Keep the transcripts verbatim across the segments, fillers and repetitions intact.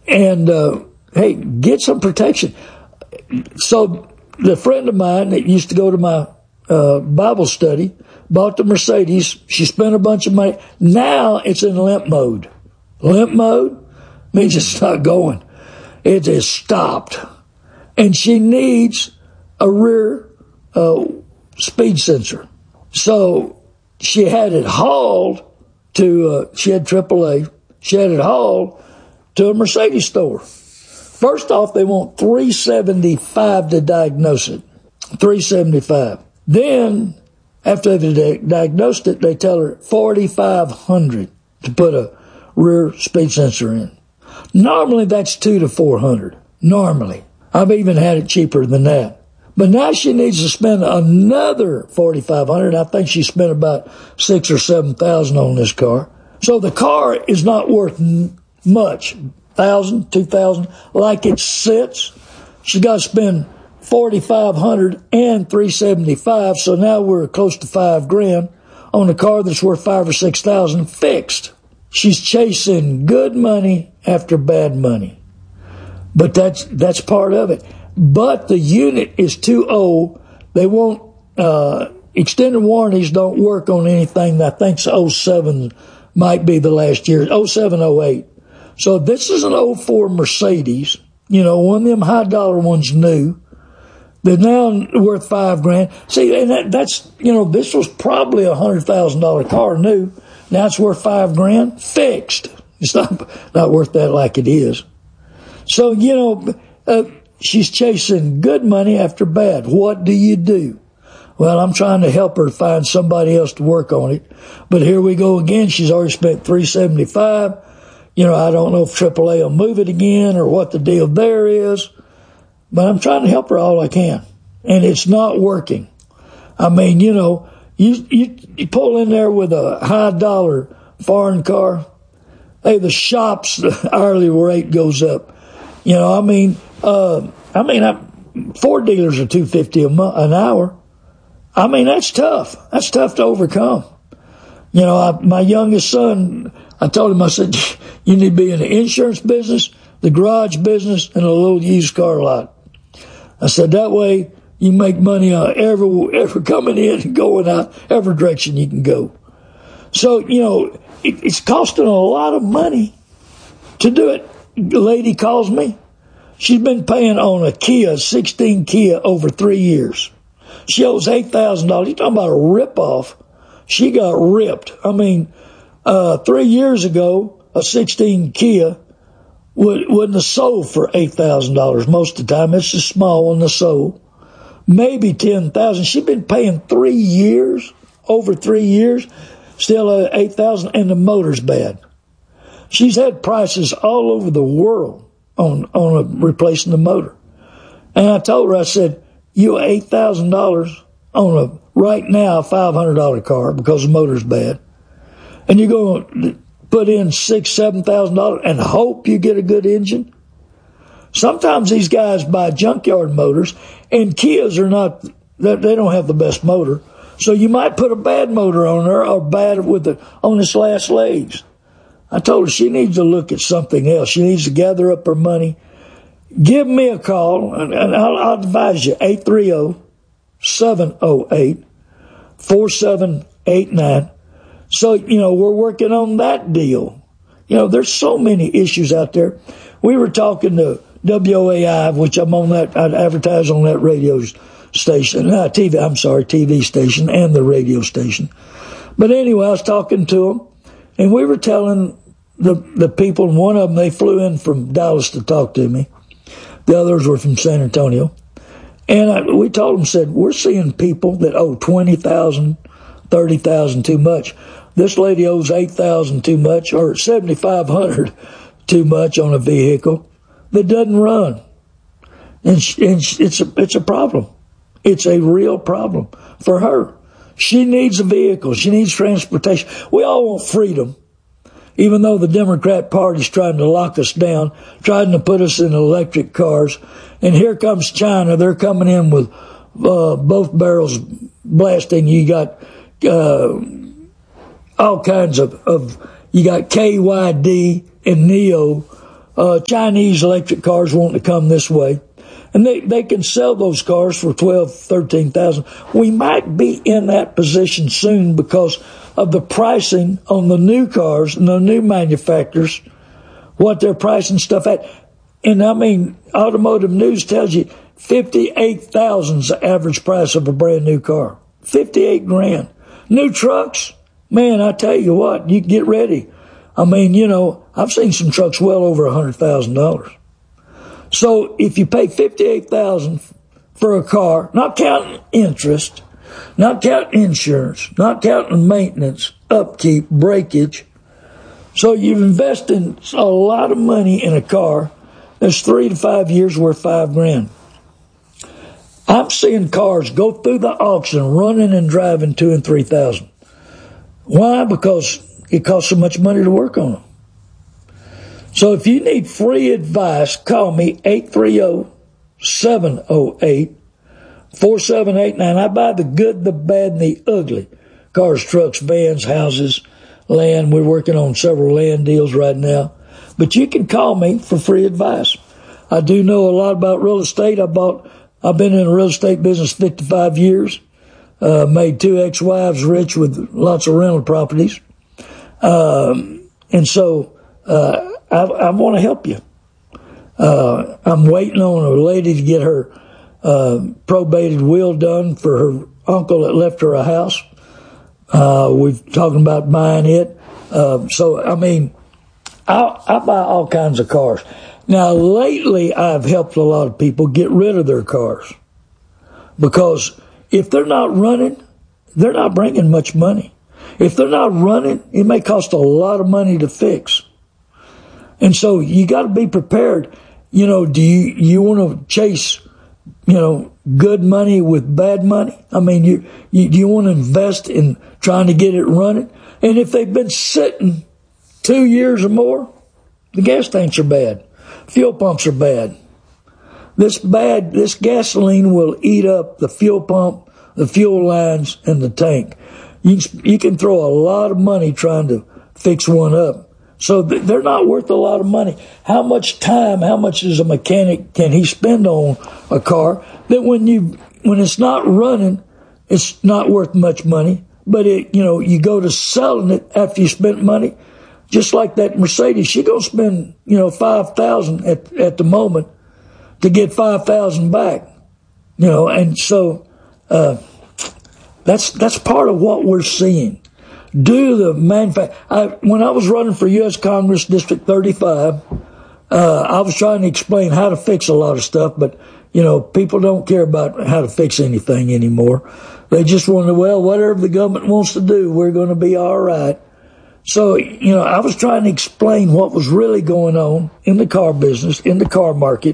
and uh, hey, get some protection. So the friend of mine that used to go to my uh, Bible study bought the Mercedes. She spent a bunch of money. Now it's in limp mode. Limp mode means it's not going. It has stopped. And she needs a rear uh, speed sensor. So she had it hauled to, uh, she had triple A. She had it hauled to a Mercedes store. First off, they want three hundred seventy-five dollars to diagnose it. three hundred seventy-five dollars. Then, after they've diagnosed it, they tell her forty-five hundred dollars to put a rear speed sensor in. Normally, that's two to four hundred dollars. Normally. I've even had it cheaper than that. But now she needs to spend another forty-five hundred dollars. I think she spent about six or seven thousand dollars on this car. So the car is not worth much. Thousand, two thousand, like it sits. She's got to spend forty-five hundred dollars and three hundred seventy-five dollars. So now we're close to five grand on a car that's worth five or six thousand fixed. She's chasing good money after bad money. But that's, that's part of it. But the unit is too old. They won't, uh, extended warranties don't work on anything that I think's oh seven might be the last year, oh seven, oh eight. So this is an oh four Mercedes, you know, one of them high dollar ones new. They're now worth five grand. See, and that, that's, you know, this was probably a hundred thousand dollar car new. Now it's worth five grand fixed. It's not, not worth that like it is. So, you know, uh, she's chasing good money after bad. What do you do? Well, I'm trying to help her find somebody else to work on it. But here we go again. She's already spent three hundred seventy-five dollars. You know, I don't know if triple A will move it again or what the deal there is. But I'm trying to help her all I can. And it's not working. I mean, you know, you, you, you pull in there with a high dollar foreign car. Hey, the shop's hourly rate goes up. You know, I mean, uh, I mean, I, Ford dealers are two hundred fifty dollars a month, an hour. I mean, that's tough. That's tough to overcome. You know, I, my youngest son, I told him, I said, you need to be in the insurance business, the garage business, and a little used car lot. I said, that way you make money on every, every coming in and going out, every direction you can go. So, you know, it, it's costing a lot of money to do it. The lady calls me. She's been paying on a Kia, sixteen Kia, over three years. She owes eight thousand dollars. You're talking about a ripoff. She got ripped. I mean, uh, three years ago, a sixteen Kia would, wouldn't have sold for eight thousand dollars most of the time. It's a small one that sold. Maybe ten thousand dollars. She's been paying three years, over three years, still uh, eight thousand dollars, and the motor's bad. She's had prices all over the world on, on a, replacing the motor. And I told her, I said, you eight thousand dollars on a, right now, five hundred dollars car because the motor's bad. And you're going to put in six, seven thousand dollars and hope you get a good engine. Sometimes these guys buy junkyard motors, and Kias are not, they don't have the best motor. So you might put a bad motor on her or bad with the, on its last legs. I told her she needs to look at something else. She needs to gather up her money. Give me a call, and I'll, I'll advise you, eight three zero, seven zero eight, four seven eight nine. So, you know, we're working on that deal. You know, there's so many issues out there. We were talking to W O A I, which I'm on that, I advertise on that radio station, uh, T V, I'm sorry, T V station and the radio station. But anyway, I was talking to them, and we were telling the, the people, and one of them, they flew in from Dallas to talk to me. The others were from San Antonio. And I, we told them, said, we're seeing people that owe twenty thousand dollars, thirty thousand dollars too much. This lady owes eight thousand dollars too much, or seventy-five hundred dollars too much on a vehicle that doesn't run. And, she, and she, it's, a, it's a problem. It's a real problem for her. She needs a vehicle. She needs transportation. We all want freedom, even though the Democrat Party's trying to lock us down, trying to put us in electric cars. And here comes China. They're coming in with uh, both barrels blasting. You got uh, all kinds of, of, you got K Y D and NEO uh, Chinese electric cars wanting to come this way. And they, they can sell those cars for twelve, thirteen thousand. We might be in that position soon because of the pricing on the new cars and the new manufacturers, what they're pricing stuff at. And I mean, Automotive News tells you fifty-eight thousand is the average price of a brand new car. fifty-eight grand. New trucks, man, I tell you what, you get ready. I mean, you know, I've seen some trucks well over one hundred thousand dollars. So if you pay fifty-eight thousand dollars for a car, not counting interest, not counting insurance, not counting maintenance, upkeep, breakage, so you've invested a lot of money in a car that's three to five years worth five grand. I'm seeing cars go through the auction running and driving two and three thousand. Why? Because it costs so much money to work on them. So if you need free advice, call me eight three zero, seven zero eight, four seven eight nine. I buy the good, the bad, and the ugly. Cars, trucks, vans, houses, land. We're working on several land deals right now. But you can call me for free advice. I do know a lot about real estate. I bought, I've been in the real estate business fifty-five years. Uh, made two ex-wives rich with lots of rental properties. Um, and so, uh, I, I want to help you. Uh, I'm waiting on a lady to get her uh, probated will done for her uncle that left her a house. Uh, we've talking about buying it. Uh, so, I mean, I, I buy all kinds of cars. Now, lately, I've helped a lot of people get rid of their cars because if they're not running, they're not bringing much money. If they're not running, it may cost a lot of money to fix. And so you got to be prepared. You know, do you, you want to chase, you know, good money with bad money? I mean, you, you, do you want to invest in trying to get it running? And if they've been sitting two years or more, the gas tanks are bad. Fuel pumps are bad. This bad, this gasoline will eat up the fuel pump, the fuel lines, and the tank. You, you can throw a lot of money trying to fix one up. So they're not worth a lot of money. How much time, how much is a mechanic can he spend on a car that when you, when it's not running, it's not worth much money, but it, you know, you go to selling it after you spent money, just like that Mercedes, she gonna spend, you know, five thousand at, at the moment to get five thousand back, you know, and so, uh, that's, that's part of what we're seeing. Do the manufacture. I, when I was running for U S Congress District thirty-five, uh, I was trying to explain how to fix a lot of stuff, but, you know, people don't care about how to fix anything anymore. They just want to, well, whatever the government wants to do, we're going to be all right. So, you know, I was trying to explain what was really going on in the car business, in the car market,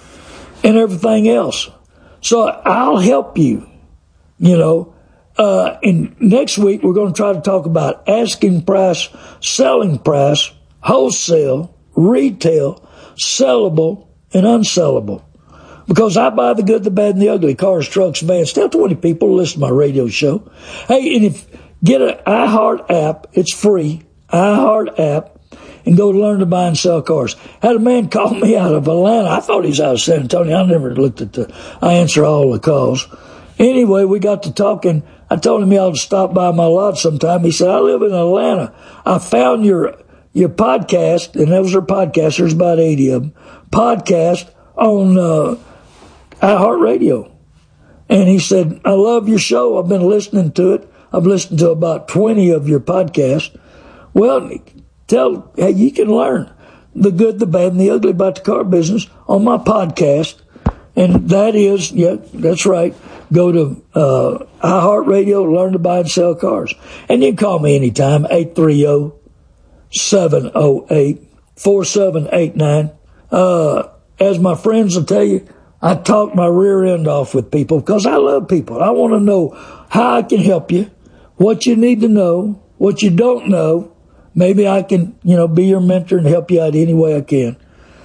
and everything else. So I'll help you, you know. Uh, and next week, we're going to try to talk about asking price, selling price, wholesale, retail, sellable, and unsellable. Because I buy the good, the bad, and the ugly. Cars, trucks, vans. Tell twenty people to listen to my radio show. Hey, and if get an iHeart app, it's free, iHeart app, and go to learn to buy and sell cars. Had a man call me out of Atlanta. I thought he's out of San Antonio. I never looked at the, I answer all the calls. Anyway, we got to talking. I told him he ought to stop by my lot sometime. He said, I live in Atlanta. I found your your podcast, and that was her podcast. There's about eighty of them. Podcast on uh, iHeartRadio. And he said, I love your show. I've been listening to it. I've listened to about twenty of your podcasts. Well, tell, hey, you can learn the good, the bad, and the ugly about the car business on my podcast. And that is, yeah, that's right. Go to uh, iHeartRadio, learn to buy and sell cars. And you can call me anytime, eight three zero, seven zero eight, four seven eight nine. Uh, as my friends will tell you, I talk my rear end off with people because I love people. I want to know how I can help you, what you need to know, what you don't know. Maybe I can, you know, be your mentor and help you out any way I can.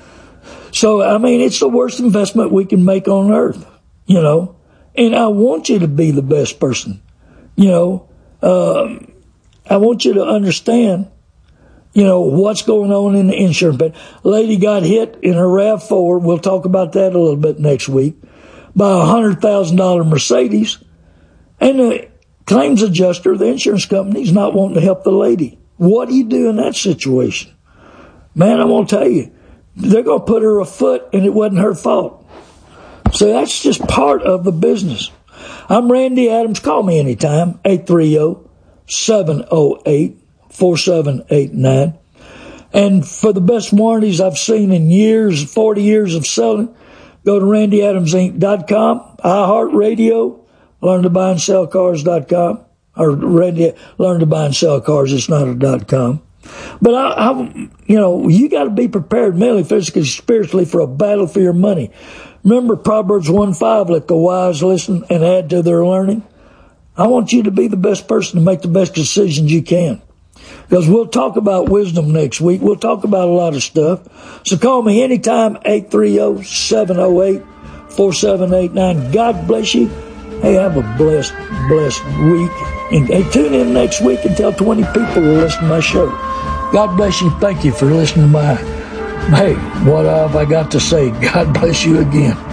So, I mean, it's the worst investment we can make on earth, you know. And I want you to be the best person, you know. Uh, I want you to understand you know, what's going on in the insurance. But lady got hit in her RAV four. We'll talk about that a little bit next week. By a one hundred thousand dollars Mercedes. And the claims adjuster, the insurance company, is not wanting to help the lady. What do you do in that situation? Man, I'm going to tell you, they're going to put her a foot, and it wasn't her fault. So that's just part of the business. I'm Randy Adams. Call me anytime, eight three zero, seven zero eight, four seven eight nine. And for the best warranties I've seen in years, forty years of selling, go to randy adams inc dot com, iHeartRadio, learn to buy and sell cars dot com, or Randy, learn to buy and sell cars, it's not a dot com. But I, I you know, you got to be prepared mentally, physically, spiritually for a battle for your money. Remember Proverbs one five, let the wise listen and add to their learning. I want you to be the best person to make the best decisions you can. Because we'll talk about wisdom next week. We'll talk about a lot of stuff. So call me anytime, eight three zero, seven zero eight, four seven eight nine. God bless you. Hey, have a blessed, blessed week. And hey, tune in next week and tell twenty people to listen to my show. God bless you. Thank you for listening to my, hey, what have I got to say? God bless you again.